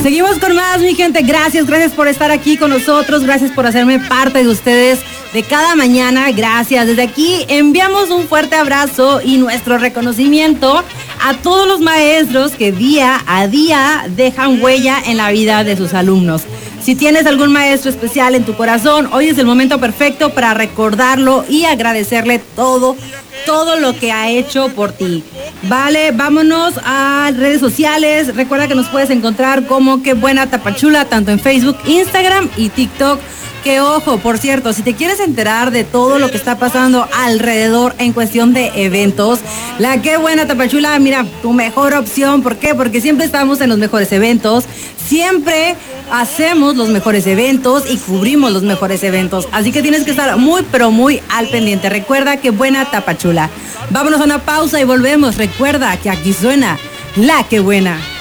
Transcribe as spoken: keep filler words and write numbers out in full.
Seguimos con más, mi gente. Gracias, gracias por estar aquí con nosotros. Gracias por hacerme parte de ustedes de cada mañana. Gracias. Desde aquí enviamos un fuerte abrazo y nuestro reconocimiento a todos los maestros que día a día dejan huella en la vida de sus alumnos. Si tienes algún maestro especial en tu corazón, hoy es el momento perfecto para recordarlo y agradecerle todo, todo lo que ha hecho por ti. Vale, vámonos a redes sociales. Recuerda que nos puedes encontrar como Qué Buena Tapachula, tanto en Facebook, Instagram y TikTok. Que ojo, por cierto, si te quieres enterar de todo lo que está pasando alrededor en cuestión de eventos, la Qué Buena Tapachula, mira, tu mejor opción. ¿Por qué? Porque siempre estamos en los mejores eventos, siempre hacemos los mejores eventos y cubrimos los mejores eventos. Así que tienes que estar muy, pero muy al pendiente. Recuerda Qué Buena Tapachula. Vámonos a una pausa y volvemos. Recuerda que aquí suena la Qué Buena.